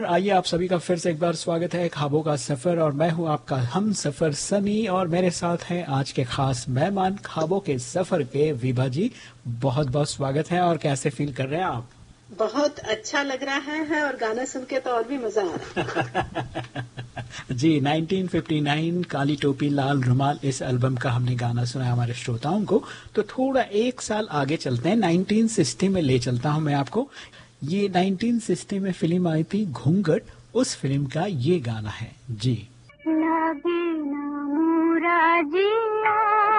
आइए आप सभी का फिर से एक बार स्वागत है ख्वाबों का सफर और मैं हूं आपका हम सफर सनी और मेरे साथ हैं आज के खास मेहमान ख्वाबों के सफर के विभा जी। बहुत बहुत स्वागत है। और कैसे फील कर रहे हैं आप? बहुत अच्छा लग रहा है और गाना सुन के तो और भी मजा आ रहा है। जी 1959 काली टोपी लाल रुमाल इस एल्बम का हमने गाना सुना है हमारे श्रोताओं को। तो थोड़ा एक साल आगे चलते हैं, 1960 में ले चलता हूं मैं आपको। ये 1960 में फिल्म आई थी घूंघट, उस फिल्म का ये गाना है जी। लगे ना मुराजिया।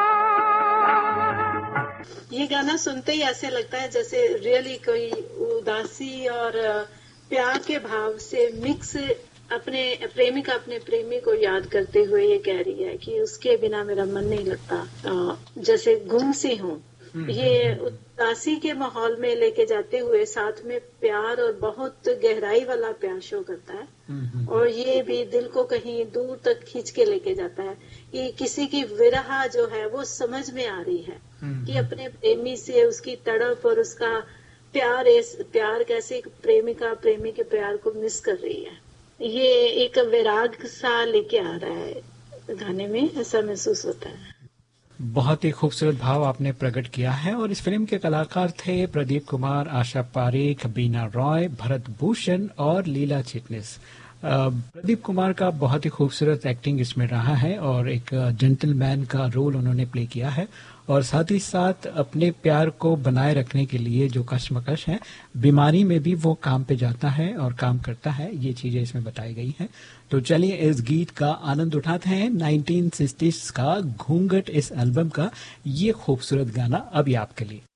ये गाना सुनते ही ऐसे लगता है जैसे रियली कोई उदासी और प्यार के भाव से मिक्स अपने प्रेमिका अपने प्रेमी को याद करते हुए ये कह रही है कि उसके बिना मेरा मन नहीं लगता, जैसे गुम सी हूँ। ये उदासी के माहौल में लेके जाते हुए साथ में प्यार और बहुत गहराई वाला प्यार शो करता है और ये भी दिल को कहीं दूर तक खींच के लेके जाता है कि किसी की विरह जो है वो समझ में आ रही है कि अपने प्रेमी से उसकी तड़प और उसका प्यार कैसे प्रेमिका प्रेमी के प्यार को मिस कर रही है। ये एक वैराग सा लेके आ रहा है गाने में, ऐसा महसूस होता है। बहुत ही खूबसूरत भाव आपने प्रकट किया है। और इस फिल्म के कलाकार थे प्रदीप कुमार, आशा पारेख, बीना रॉय, भरत भूषण और लीला चिटनिस। प्रदीप कुमार का बहुत ही खूबसूरत एक्टिंग इसमें रहा है और एक जेंटलमैन का रोल उन्होंने प्ले किया है। और साथ ही साथ अपने प्यार को बनाए रखने के लिए जो कश्मकश है, बीमारी में भी वो काम पे जाता है और काम करता है, ये चीजें इसमें बताई गई हैं। तो चलिए इस गीत का आनंद उठाते हैं। 1960s का घूंघट इस एल्बम का ये खूबसूरत गाना अभी आपके लिए।